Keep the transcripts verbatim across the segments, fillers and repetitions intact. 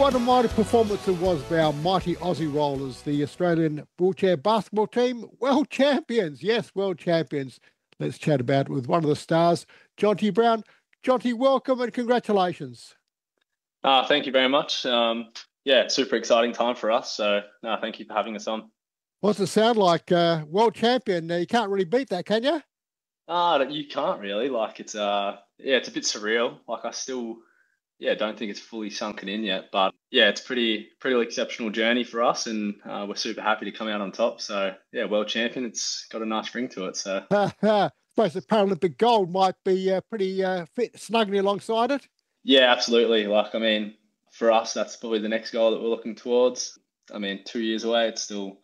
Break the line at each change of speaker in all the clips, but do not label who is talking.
What a mighty performance it was by our mighty Aussie Rollers, the Australian wheelchair basketball team, world champions. Yes, world champions. Let's chat about it with one of the stars, Jonty Brown. Jonty, welcome and congratulations.
Uh, thank you very much. Um, yeah, super exciting time for us. So, no, thank you for having us on.
What's it sound like? Uh, world champion. You can't really beat that, can you?
Uh, you can't really. Like, it's uh, yeah, it's a bit surreal. Like, I still, yeah, don't think it's fully sunken in yet. But yeah, it's pretty, pretty exceptional journey for us, and uh, we're super happy to come out on top. So, yeah, world champion. It's got a nice ring to it. So,
I suppose the Paralympic gold might be uh, pretty uh, fit, snugly alongside it.
Yeah, absolutely. Like, I mean, for us, that's probably the next goal that we're looking towards. I mean, two years away, it's still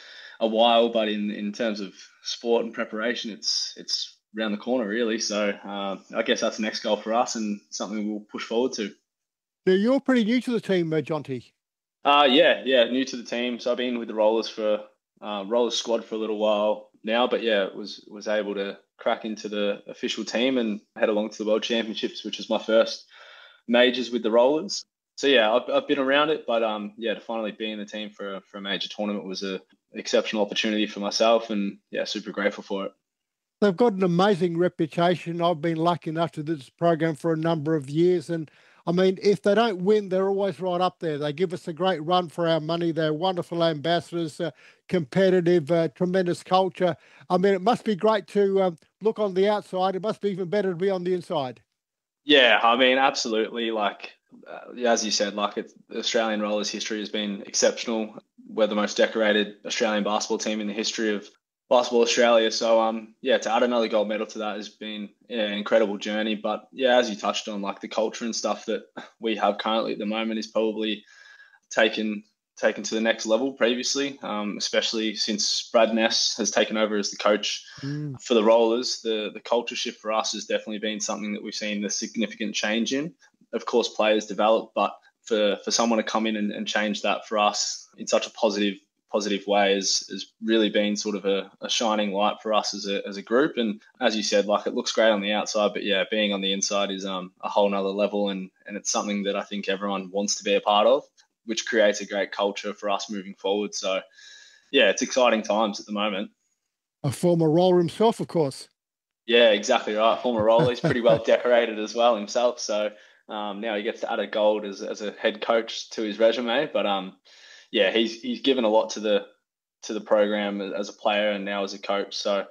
a while, but in, in terms of sport and preparation, it's it's around the corner, really. So uh, I guess that's the next goal for us and something we'll push forward to.
Now, you're pretty new to the team, uh, Jonty.
Uh, yeah, yeah, new to the team. So I've been with the Rollers for uh, Rollers squad for a little while now, but yeah, was was able to crack into the official team and head along to the World Championships, which is my first majors with the Rollers. So yeah, I've, I've been around it, but um, yeah, to finally be in the team for for a major tournament was a exceptional opportunity for myself, and yeah, super grateful for it.
They've got an amazing reputation. I've been lucky enough to do this program for a number of years, and I mean, if they don't win, they're always right up there. They give us a great run for our money. They're wonderful ambassadors, uh, competitive, uh, tremendous culture. I mean, it must be great to um, look on the outside. It must be even better to be on the inside.
Yeah, I mean, absolutely. Like, uh, as you said, like it's, the Australian Rollers history has been exceptional. We're the most decorated Australian basketball team in the history of Basketball Australia. So, um, yeah, to add another gold medal to that has been yeah, an incredible journey. But yeah, as you touched on, like the culture and stuff that we have currently at the moment is probably taken taken to the next level previously, um, especially since Brad Ness has taken over as the coach mm. for the Rollers. The the culture shift for us has definitely been something that we've seen a significant change in. Of course, players develop, but for, for someone to come in and, and change that for us in such a positive positive way has, has really been sort of a, a shining light for us as a as a group. And as you said, like it looks great on the outside, but yeah, being on the inside is um a whole nother level, and and it's something that I think everyone wants to be a part of, which creates a great culture for us moving forward. So yeah, it's exciting times at the moment.
A former roller himself, of course.
Yeah, exactly right. Former roller. He's pretty well decorated as well himself. So um, now he gets to add a gold as as a head coach to his resume. But um, yeah, he's he's given a lot to the to the program as a player and now as a coach. So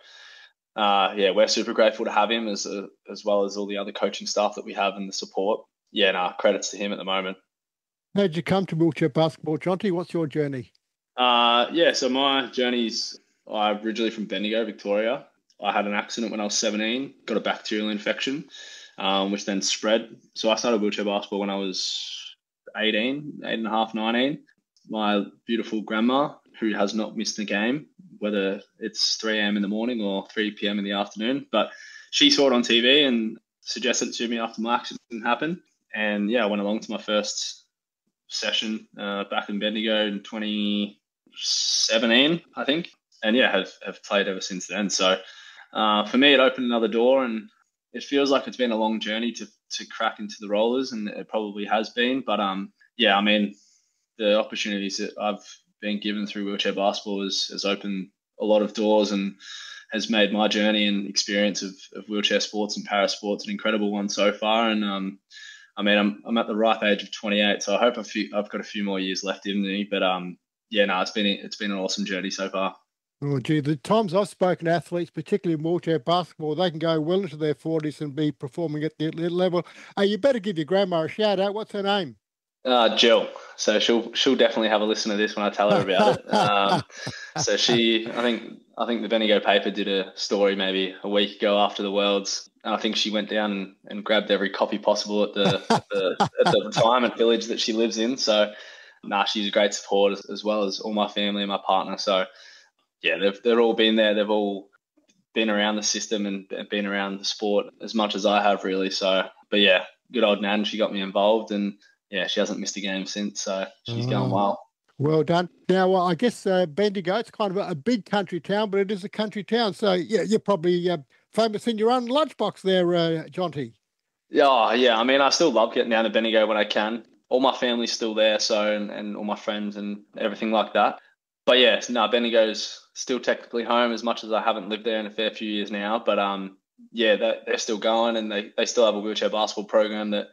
uh, yeah, we're super grateful to have him as a, as well as all the other coaching staff that we have and the support. Yeah, no, credits to him at the moment.
How did you come to wheelchair basketball, Jonty? What's your journey?
Uh, yeah, so my journey's I'm originally from Bendigo, Victoria. I had an accident when I was seventeen, got a bacterial infection, um, which then spread. So I started wheelchair basketball when I was eighteen, eight and a half, nineteen. My beautiful grandma, who has not missed a game, whether it's three a.m. in the morning or three p.m. in the afternoon, but she saw it on T V and suggested it to me after my accident happened. And yeah, I went along to my first session uh, back in Bendigo in twenty seventeen, I think. And yeah, have, have played ever since then. So uh, for me, it opened another door, and it feels like it's been a long journey to to crack into the Rollers, and it probably has been. But um, yeah, I mean, the opportunities that I've been given through wheelchair basketball has, has opened a lot of doors and has made my journey and experience of, of wheelchair sports and para sports an incredible one so far. And um, I mean, I'm I'm at the ripe age of twenty-eight, so I hope I've, few, I've got a few more years left in me. But um, yeah, no, it's been it's been an awesome journey so far.
Oh, gee, the times I've spoken to athletes, particularly in wheelchair basketball, they can go well into their forties and be performing at the elite level. Uh, you better give your grandma a shout out. What's her name?
Uh, Jill. So she'll she'll definitely have a listen to this when I tell her about it. Um, so she, I think I think the Bendigo paper did a story maybe a week ago after the Worlds, and I think she went down and, and grabbed every copy possible at the, at the at the retirement village that she lives in. So, nah, she's a great support as, as well as all my family and my partner. So, yeah, they've they've all been there. They've all been around the system and been around the sport as much as I have, really. So, but yeah, good old Nan, she got me involved, and yeah, she hasn't missed a game since, so she's oh, going well.
Well done. Now, uh, I guess uh, Bendigo, it's kind of a, a big country town, but it is a country town. So, yeah, you're probably uh, famous in your own lunchbox there, uh, Jonty.
Yeah, yeah. I mean, I still love getting down to Bendigo when I can. all my family's still there, so and, and all my friends and everything like that. But yeah, no, Bendigo's still technically home, as much as I haven't lived there in a fair few years now. But um, yeah, they, they're still going, and they, they still have a wheelchair basketball program that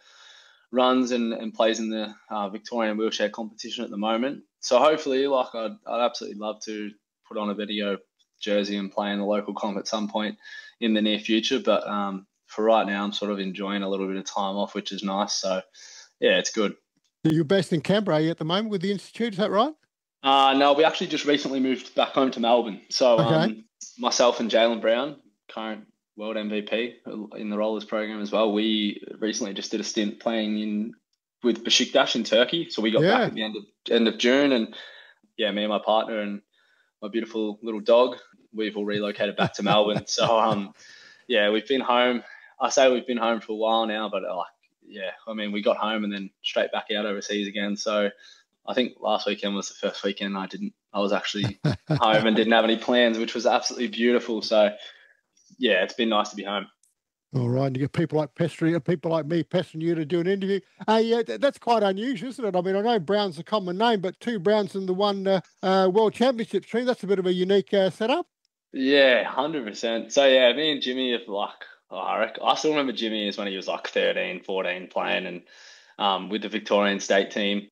runs and, and plays in the uh, Victorian wheelchair competition at the moment. So hopefully, like I'd, I'd absolutely love to put on a Bendigo jersey and play in the local comp at some point in the near future. But um, for right now, I'm sort of enjoying a little bit of time off, which is nice. So yeah, it's good.
You're based in Canberra at the moment with the Institute, is that right?
Uh, no, we actually just recently moved back home to Melbourne. So okay. um, myself and Jaylen Brown, current world M V P in the rollers program as well, we recently just did a stint playing in with Besiktas in Turkey. So we got yeah. back at the end of end of June, and yeah, me and my partner and my beautiful little dog, we've all relocated back to Melbourne. So um, yeah, we've been home. I say we've been home for a while now, but like yeah, I mean, we got home and then straight back out overseas again. So I think last weekend was the first weekend I didn't. I was actually home and didn't have any plans, which was absolutely beautiful. So yeah, it's been nice to be home.
All right, and you get people like pestering, people like me pestering you to do an interview. Uh, yeah, that's quite unusual, isn't it? I mean, I know Brown's a common name, but two Browns in the one uh, uh, World Championship team, that's a bit of a unique uh, setup.
Yeah, one hundred percent. So yeah, me and Jimmy have like, oh, I, reckon, I still remember Jimmy as when he was like thirteen, fourteen playing and um, with the Victorian state team.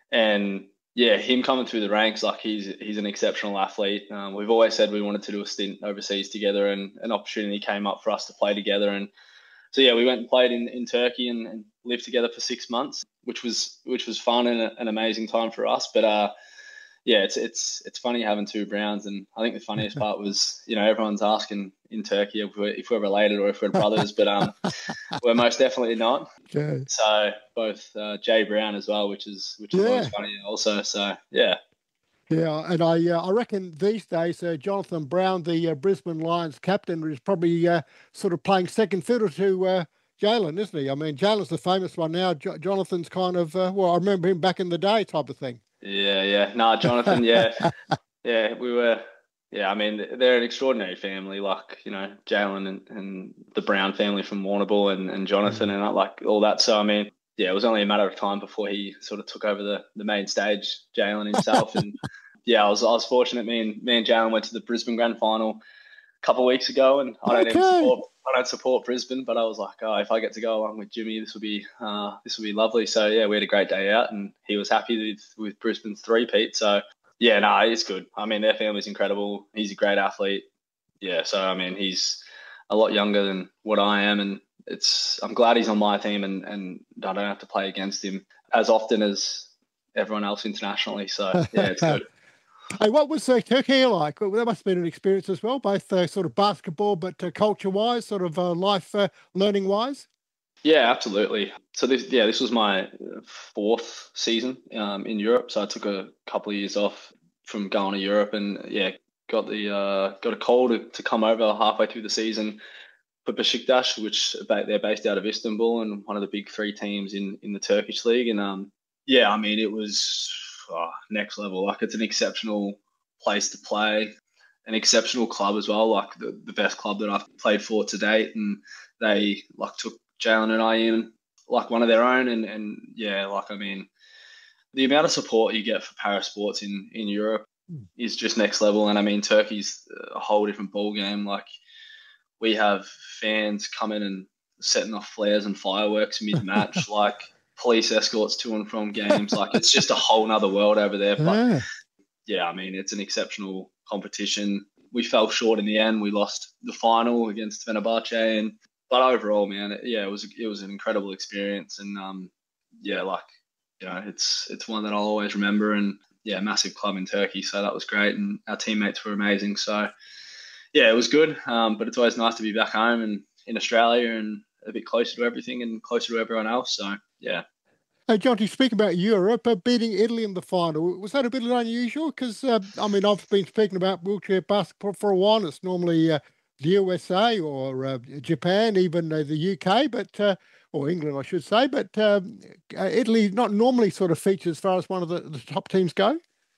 And yeah, him coming through the ranks, like he's he's an exceptional athlete. Um, we've always said we wanted to do a stint overseas together, and an opportunity came up for us to play together. And so yeah, we went and played in, in Turkey and, and lived together for six months, which was which was fun and a, an amazing time for us. But uh, yeah, it's it's it's funny having two Browns, and I think the funniest part was, you know, everyone's asking in Turkey if we're, if we're related or if we're brothers, but um, we're most definitely not.
Okay.
So both uh, Jay Brown as well, which is which is yeah. always funny also. So yeah.
Yeah, and I uh, I reckon these days uh, Jonathan Brown, the uh, Brisbane Lions captain, is probably uh, sort of playing second fiddle to uh, Jaylen, isn't he? I mean, Jaylen's the famous one now. Jo- Jonathan's kind of uh, well, I remember him back in the day, type of thing.
Yeah, yeah. No, Jonathan, yeah. yeah, we were, yeah, I mean, they're an extraordinary family, like, you know, Jaylen and, and the Brown family from Warrnambool and, and Jonathan mm. and like all that. So, I mean, yeah, it was only a matter of time before he sort of took over the, the main stage, Jaylen himself. and yeah, I was I was fortunate. Me and, me and Jaylen went to the Brisbane Grand Final a couple of weeks ago, and I don't
okay.
even support I don't support Brisbane, but I was like, oh, if I get to go along with Jimmy, this will be uh, this will be lovely. So yeah, we had a great day out, and he was happy with, with Brisbane's three-peat. So yeah, no, it's good. I mean, their family's incredible. He's a great athlete. Yeah, so I mean, he's a lot younger than what I am, and it's I'm glad he's on my team, and, and I don't have to play against him as often as everyone else internationally. So yeah, it's good.
Hey, what was uh, Turkey like? Well, that must have been an experience as well, both uh, sort of basketball, but uh, culture-wise, sort of uh, life uh, learning-wise.
Yeah, absolutely. So this, yeah, this was my fourth season um, in Europe. So I took a couple of years off from going to Europe, and yeah, got the uh, got a call to, to come over halfway through the season for Besiktas, which they're based out of Istanbul and one of the big three teams in in the Turkish league. And um, yeah, I mean, it was. Oh, next level. Like, it's an exceptional place to play, an exceptional club as well, like the, the best club that I've played for to date. And they like took Jaylen and I in like one of their own. And, and yeah, like, I mean, the amount of support you get for para sports in, in Europe is just next level. And I mean, Turkey's a whole different ball game. Like, we have fans coming and setting off flares and fireworks mid-match, like police escorts to and from games. Like, it's just a whole nother world over there. But
yeah.
yeah, I mean, it's an exceptional competition. We fell short in the end. We lost the final against Fenerbahce, and but overall, man, it, yeah, it was it was an incredible experience. And um, yeah, like, you know, it's it's one that I'll always remember. And yeah, massive club in Turkey, so that was great. And our teammates were amazing. So yeah, it was good. Um, but it's always nice to be back home and in Australia and a bit closer to everything and closer to everyone else. So yeah.
Hey, John, to speak about Europe, uh, beating Italy in the final, was that a bit unusual? Because, uh, I mean, I've been speaking about wheelchair basketball for a while. It's normally uh, the U S A or uh, Japan, even uh, the U K, but uh, or England, I should say. But um, uh, Italy not normally sort of featured as far as one of the, the top teams go.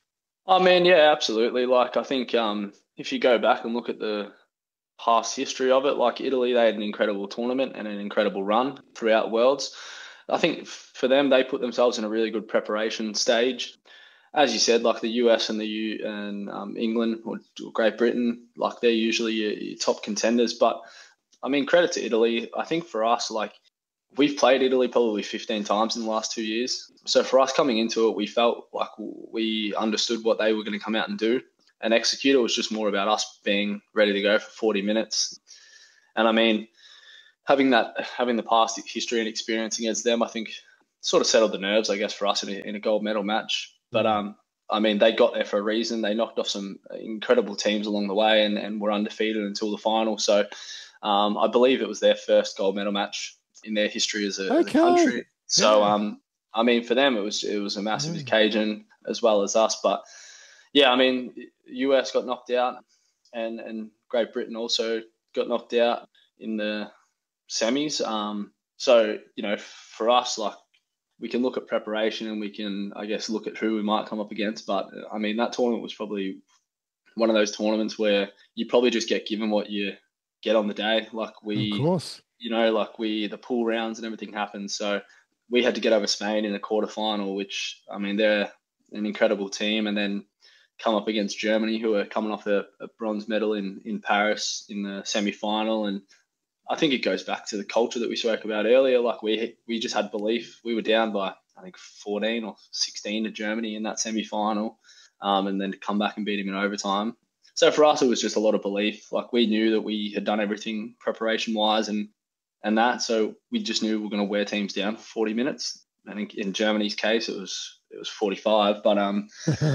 I mean, yeah, absolutely. Like, I think um, if you go back and look at the past history of it, like Italy, they had an incredible tournament and an incredible run throughout Worlds. I think for them, they put themselves in a really good preparation stage. As you said, like the U S and the U and um, England or Great Britain, like they're usually your, your top contenders. But I mean, credit to Italy. I think for us, like we've played Italy probably fifteen times in the last two years. So for us coming into it, we felt like we understood what they were going to come out and do and execute. It was just more about us being ready to go for forty minutes. And I mean, having that, having the past history and experience against them, I think sort of settled the nerves, I guess, for us in a, in a gold medal match. But um, I mean, they got there for a reason. They knocked off some incredible teams along the way and, and were undefeated until the final. So um, I believe it was their first gold medal match in their history as a, okay. as a country. So yeah. um, I mean, for them, it was it was a massive yeah. occasion as well as us. But yeah, I mean, U S got knocked out, and and Great Britain also got knocked out in the semis. Um, so you know, for us, like, we can look at preparation and we can, I guess, look at who we might come up against. But I mean, that tournament was probably one of those tournaments where you probably just get given what you get on the day. Like we,
of course,
you know, like we, the pool rounds and everything happened. So we had to get over Spain in the quarterfinal, which, I mean, they're an incredible team. And then come up against Germany, who are coming off a, a bronze medal in, in Paris in the semi-final. And I think it goes back to the culture that we spoke about earlier. Like we we just had belief. We were down by, I think, fourteen or sixteen to Germany in that semi-final, um, and then to come back and beat him in overtime. So for us, it was just a lot of belief. Like we knew that we had done everything preparation-wise and and that. So we just knew we were going to wear teams down for forty minutes. I think in Germany's case, it was it was forty-five. But um,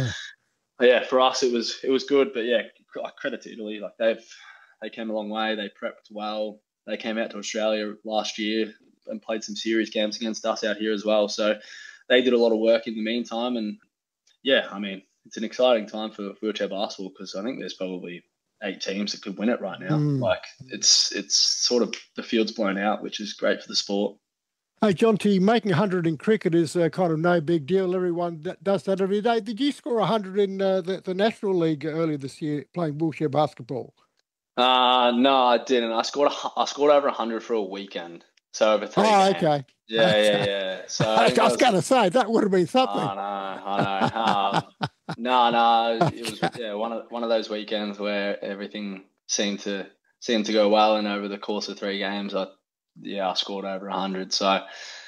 yeah, for us, it was it was good. But yeah, credit to Italy. Like they've they came a long way. They prepped well. They came out to Australia last year and played some series games against us out here as well. So they did a lot of work in the meantime. And yeah, I mean, it's an exciting time for wheelchair basketball because I think there's probably eight teams that could win it right now. Mm. Like it's it's sort of the field's blown out, which is great for the sport.
Hey, Jonty, making one hundred in cricket is uh, kind of no big deal. Everyone that does that every day. Did you score one hundred in uh, the, the National League earlier this year playing wheelchair basketball?
Uh, no, I didn't. I scored a, I scored over one hundred for a weekend. So over three
Oh,
games.
okay.
Yeah, okay. yeah, yeah. So
I, I was, was going to say, that would have been something.
I know, I know. um, no, no, it was yeah one of one of those weekends where everything seemed to seemed to go well, and over the course of three games, I yeah I scored over one hundred. So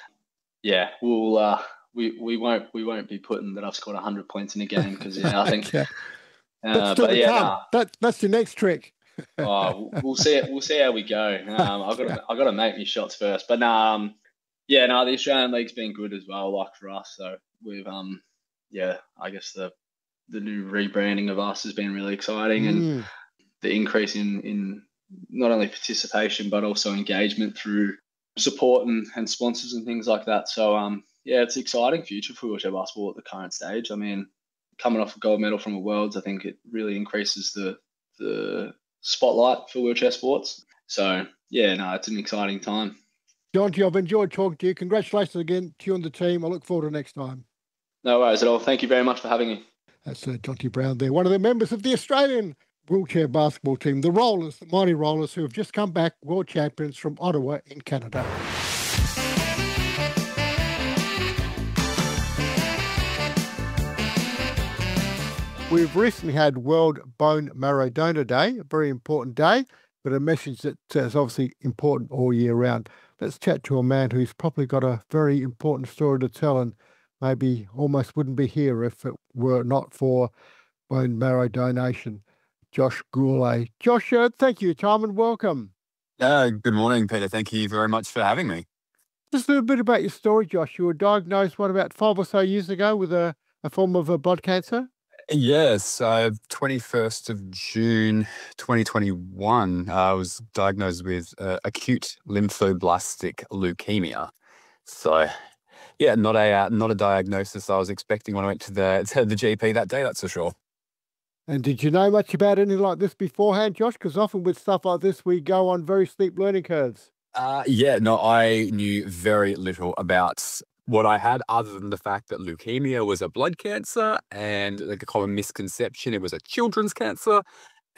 yeah, we'll uh, we we won't we won't be putting that I've scored one hundred points in a game because yeah I think.
okay.
Uh,
but yeah,
nah.
that that's your next trick.
oh, we'll see it. We'll see how we go. Um, I've got to, I've got to make these shots first. But um, yeah, no, the Australian League's been good as well, like for us. So we've um, yeah, I guess the the new rebranding of us has been really exciting, and
mm. the
increase in in not only participation but also engagement through support and, and sponsors and things like that. So um, yeah, it's an exciting future for wheelchair basketball at the current stage. I mean, coming off a gold medal from the Worlds, I think it really increases the the spotlight for wheelchair sports. So yeah, no, it's an exciting time.
Jonty, I've enjoyed talking to you. Congratulations again to you and the team. I look forward to next time.
No worries at all. Thank you very much for having me.
That's uh, Jonty Brown there, one of the members of the Australian wheelchair basketball team, the Rollers, the Mighty Rollers, who have just come back world champions from Ottawa in Canada. We've recently had World Bone Marrow Donor Day, a very important day, but a message that is obviously important all year round. Let's chat to a man who's probably got a very important story to tell and maybe almost wouldn't be here if it were not for bone marrow donation. Josh Gourlay. Josh, uh, thank you, Tom, and welcome.
Uh, good morning, Peter. Thank you very much for having me.
Just a little bit about your story, Josh. You were diagnosed, what, about five or so years ago with a, a form of a blood cancer?
Yes, uh, twenty-first of June, twenty twenty-one, uh, I was diagnosed with uh, acute lymphoblastic leukemia. So, yeah, not a uh, not a diagnosis I was expecting when I went to the to the G P that day, that's for sure.
And did you know much about anything like this beforehand, Josh? Because often with stuff like this, we go on very steep learning curves.
Uh, yeah, no, I knew very little about what I had, other than the fact that leukemia was a blood cancer and like a common misconception, it was a children's cancer.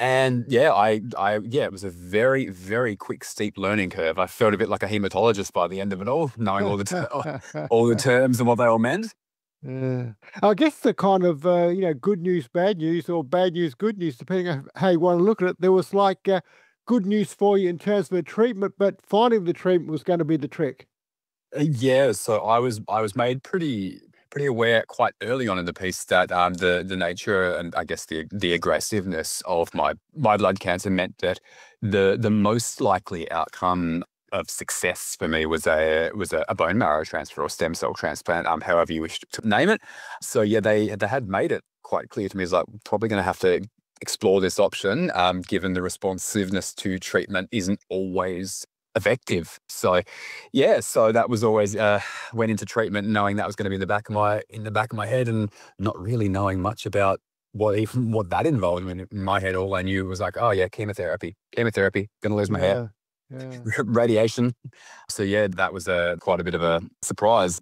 And yeah, I, I, yeah, it was a very, very quick, steep learning curve. I felt a bit like a hematologist by the end of it all, knowing all the, ter- all the terms and what they all meant.
Yeah. I guess the kind of, uh, you know, good news, bad news, or bad news, good news, depending on how you want to look at it. There was like uh, good news for you in terms of the treatment, but finding the treatment was going to be the trick.
Uh, Yeah, so I was I was made pretty pretty aware quite early on in the piece that um, the the nature and I guess the the aggressiveness of my my blood cancer meant that the the most likely outcome of success for me was a was a, a bone marrow transfer or stem cell transplant, um, however you wish to name it. So yeah, they they had made it quite clear to me is like probably going to have to explore this option, um, given the responsiveness to treatment isn't always effective. So yeah, so that was always uh went into treatment knowing that was going to be in the back of my in the back of my head and not really knowing much about what even what that involved. I mean, in my head, all I knew was like, oh yeah, chemotherapy, chemotherapy, gonna lose my hair,
Yeah. Yeah.
radiation. So yeah, that was a quite a bit of a surprise.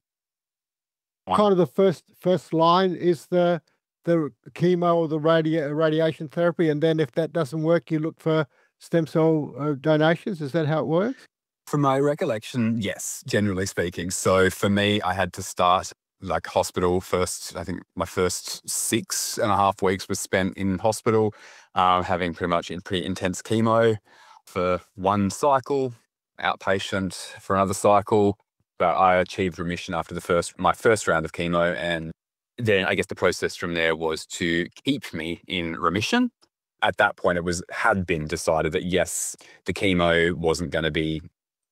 Kind of the first first line is the the chemo or the radia- radiation therapy, and then if that doesn't work, you look for stem cell uh, donations. Is that how it works?
From my recollection, yes, generally speaking. So for me, I had to start like hospital first. I think my first six and a half weeks was spent in hospital, uh, having pretty much in pretty intense chemo for one cycle, outpatient for another cycle. But I achieved remission after the first my first round of chemo, and then I guess the process from there was to keep me in remission. At that point, it was had been decided that yes, the chemo wasn't going to be,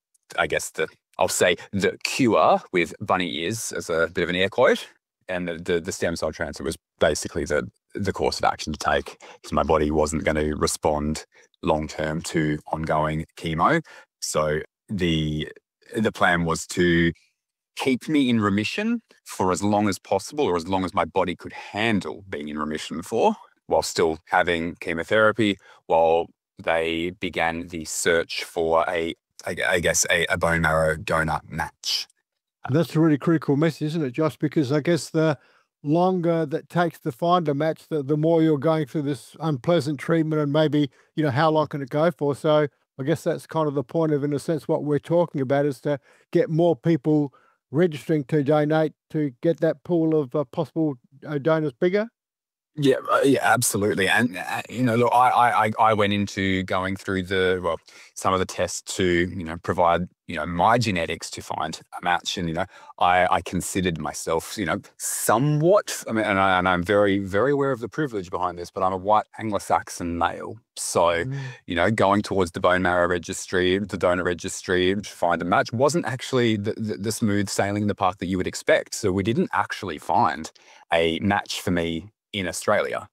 I guess the I'll say the cure with bunny ears as a bit of an air quote, and the the, the stem cell transfer was basically the the course of action to take because my body wasn't going to respond long term to ongoing chemo. So the the plan was to keep me in remission for as long as possible, or as long as my body could handle being in remission for, while still having chemotherapy, while they began the search for a I, I guess, a, a bone marrow donor match.
That's a really critical message, isn't it, Josh? Because I guess the longer that takes to find a match, the, the more you're going through this unpleasant treatment and maybe, you know, how long can it go for? So I guess that's kind of the point of, in a sense, what we're talking about is to get more people registering to donate to get that pool of uh, possible uh, donors bigger.
Yeah, uh, yeah, absolutely. And uh, you know, look, I, I, I went into going through the well, some of the tests to you know provide you know my genetics to find a match, and you know, I, I considered myself you know somewhat. I mean, and, I, and I'm very, very aware of the privilege behind this, but I'm a white Anglo-Saxon male, so
Mm.
you know, going towards the bone marrow registry, the donor registry to find a match wasn't actually the, the, the smooth sailing in the park that you would expect. So we didn't actually find a match for me in Australia.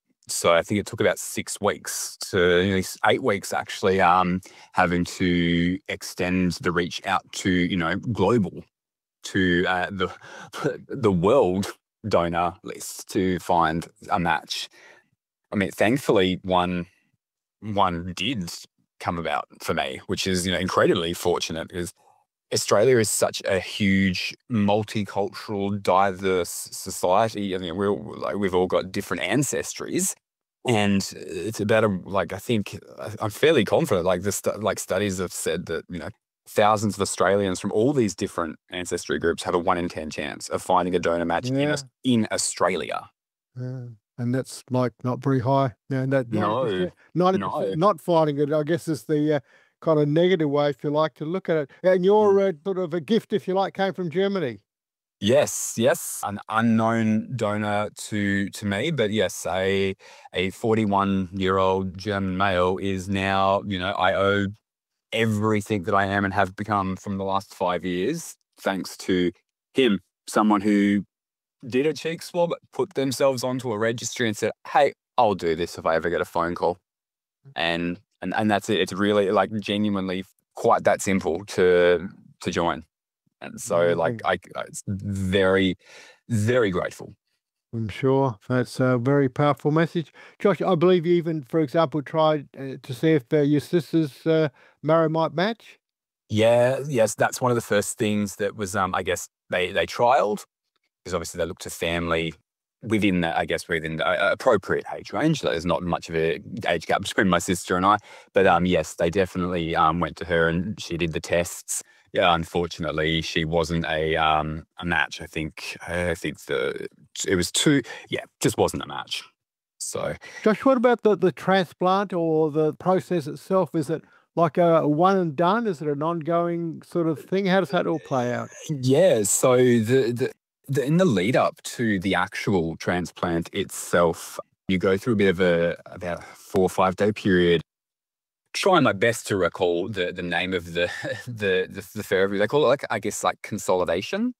So I think it took about six weeks to nearly eight weeks actually, um, having to extend the reach out to, you know, global, to uh, the the world donor list to find a match. I mean, thankfully, one one did come about for me, which is, you know, incredibly fortunate because Australia is such a huge, multicultural, diverse society. I mean, we're like we've all got different ancestries, and it's about a like I think I- I'm fairly confident. Like the stu- like studies have said that you know thousands of Australians from all these different ancestry groups have a one in ten chance of finding a donor match in
Yeah.
Aus- in Australia.
Yeah. And that's like not very high. Yeah, and that
No,
ninety percent, ninety
no.
percent not finding it, I guess, is the uh, kind of negative way, if you like, to look at it. And your
Mm.
uh, sort of a gift, if you like, came from Germany.
Yes, yes, an unknown donor to to me, but yes, a a forty-one year old German male is now, you know, I owe everything that I am and have become from the last five years thanks to him, someone who did a cheek swab, put themselves onto a registry and said, "Hey, I'll do this if I ever get a phone call," and and and that's it. It's really like genuinely quite that simple to to join. And so, like,
Amazing.
I, I it's very, very grateful.
I'm sure that's a very powerful message. Josh, I believe you even, for example, tried uh, to see if uh, your sister's uh, marrow might match.
Yeah, yes, that's one of the first things that was, um, I guess they they trialed because obviously they looked to family within that, I guess, within the uh, appropriate age range. There's not much of a age gap between my sister and I. But um, yes, they definitely um, went to her and she did the tests. Yeah, unfortunately, she wasn't a um, a match. I think I think the it was two. Yeah, just wasn't a match. So,
Josh, what about the, the transplant or the process itself? Is it like a one and done? Is it an ongoing sort of thing? How does that all play out?
yeah, so the, the, the in the lead up to the actual transplant itself, you go through a bit of a about a four or five day period. Trying my best to recall the the name of the the the, the therapy. They call it like I guess like consolidation.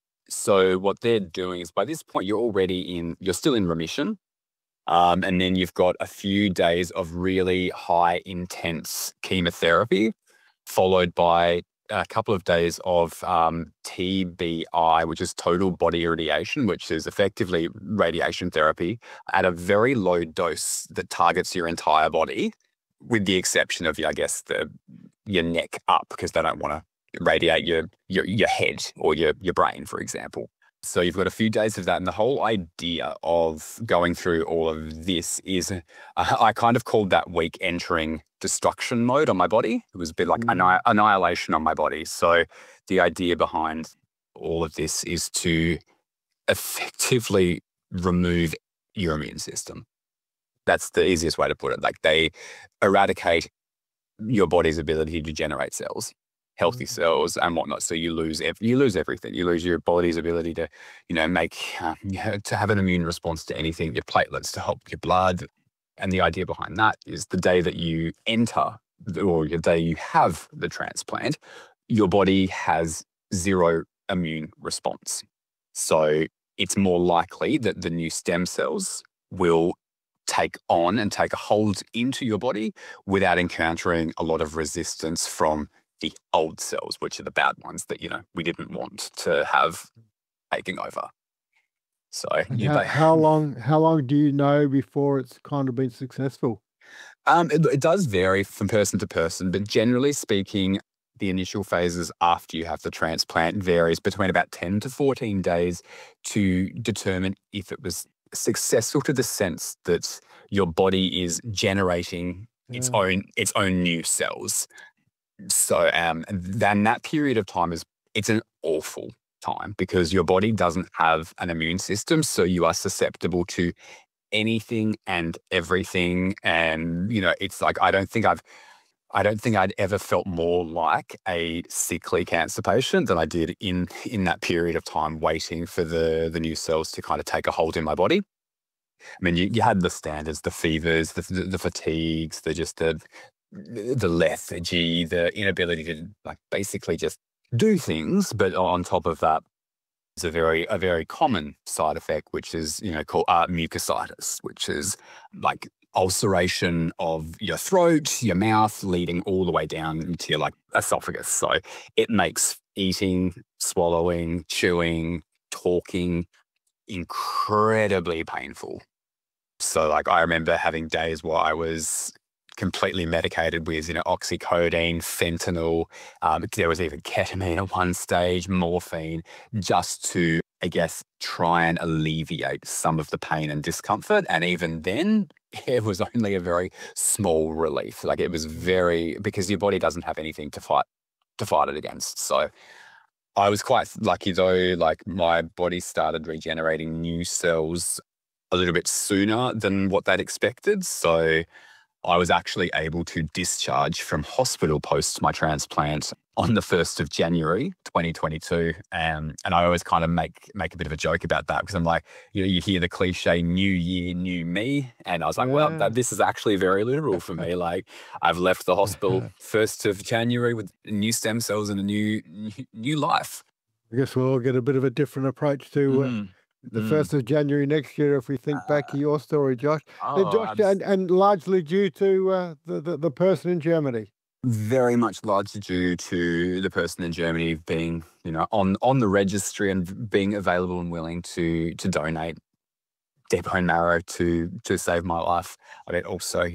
So what they're doing is by this point you're already in you're still in remission. Um, and then you've got a few days of really high intense chemotherapy, followed by a couple of days of um, T B I, which is total body irradiation, which is effectively radiation therapy at a very low dose that targets your entire body, with the exception of, I guess, the your neck up, because they don't want to radiate your, your your head or your your brain, for example. So you've got a few days of that. And the whole idea of going through all of this is, uh, I kind of called that week entering destruction mode on my body. It was a bit like
Mm.
anni- annihilation on my body. So the idea behind all of this is to effectively remove your immune system. That's the easiest way to put it. Like they eradicate your body's ability to generate cells. Healthy
Mm.
cells and whatnot. So you lose ev- you lose everything. You lose your body's ability to, you know, make uh, you know, to have an immune response to anything. Your platelets to help your blood. And the idea behind that is the day that you enter or the day you have the transplant, your body has zero immune response. So it's more likely that the new stem cells will take on and take a hold into your body without encountering a lot of resistance from the old cells, which are the bad ones that, you know, we didn't want to have taking over. So
And
yeah,
how,
they,
how long how long do you know before it's kind of been successful?
um, it, it does vary from person to person, but generally speaking, the initial phases after you have the transplant varies between about ten to fourteen days to determine if it was successful, to the sense that your body is generating its
Yeah.
own its own new cells. So um, then that period of time is, it's an awful time because your body doesn't have an immune system. So you are susceptible to anything and everything. And, you know, it's like, I don't think I've, I don't think I'd ever felt more like a sickly cancer patient than I did in, in that period of time waiting for the, the new cells to kind of take a hold in my body. I mean, you, you had the standards, the fevers, the, the, the fatigues, the just the, the lethargy, the inability to like basically just do things. But on top of that, it's a very a very common side effect, which is, you know, called uh, mucositis, which is like ulceration of your throat, your mouth, leading all the way down into your like esophagus. So it makes eating, swallowing, chewing, talking incredibly painful. So like I remember having days where I was completely medicated with, you know, oxycodone, fentanyl. Um, there was even ketamine at one stage, morphine, just to, I guess, try and alleviate some of the pain and discomfort. And even then, it was only a very small relief. Like it was very, because your body doesn't have anything to fight to fight it against. So I was quite lucky though, like my body started regenerating new cells a little bit sooner than what they'd expected. So I was actually able to discharge from hospital post my transplant on the first of January, twenty twenty-two. Um, and I always kind of make make a bit of a joke about that because I'm like, you know, you hear the cliche, new year, new me. And I was like, well,
Yeah.
that, this is actually very literal for me. Like I've left the hospital first of January with new stem cells and a new, new, new life.
I guess we'll all get a bit of a different approach to uh,
Mm,
the
mm.
first of January next year if we think back to your story, Josh. Now,
Oh,
Josh,
abs-
and, and largely due to uh, the, the the person in Germany.
very much largely due to the person in Germany being, you know, on on the registry and being available and willing to to donate their bone marrow to to save my life. I mean, also, you know,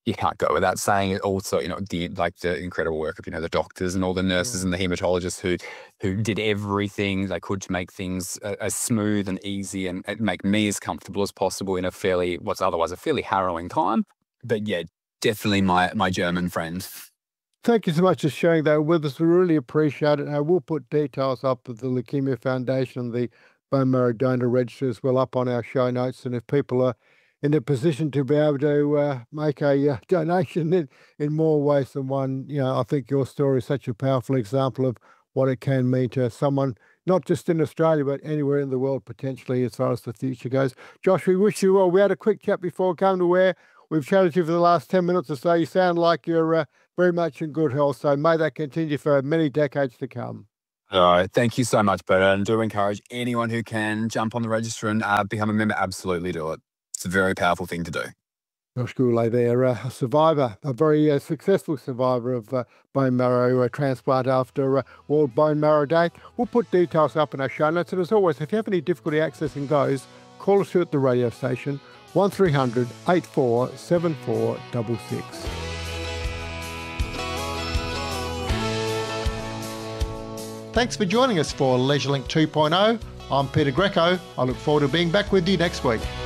you can't go without saying it also, you know, the like the incredible work of, you know, the doctors and all the nurses
Yeah.
and the hematologists who who did everything they could to make things uh, as smooth and easy and, and make me as comfortable as possible in a fairly, what's otherwise a fairly harrowing time. But yeah, definitely my my German friend.
Thank you so much for sharing that with us. We really appreciate it. I will put details up of the Leukemia Foundation, the bone marrow donor register as well up on our show notes. And if people are in a position to be able to uh, make a uh, donation in, in more ways than one, you know, I think your story is such a powerful example of what it can mean to someone, not just in Australia, but anywhere in the world potentially as far as the future goes. Josh, we wish you well. We had a quick chat before coming to where we've chatted to you for the last ten minutes or so. You sound like you're uh, very much in good health, so may that continue for many decades to come.
Uh, thank you so much, but I do encourage anyone who can jump on the register and uh, become a member, absolutely do it. It's a very powerful thing to do.
Josh Goulet there, uh, a survivor, a very uh, successful survivor of uh, bone marrow uh, transplant after uh, World Bone Marrow Day. We'll put details up in our show notes, and as always, if you have any difficulty accessing those, call us here at the radio station, one three hundred, eight four seven four six six. Thanks for joining us for LeisureLink two point oh. I'm Peter Greco. I look forward to being back with you next week.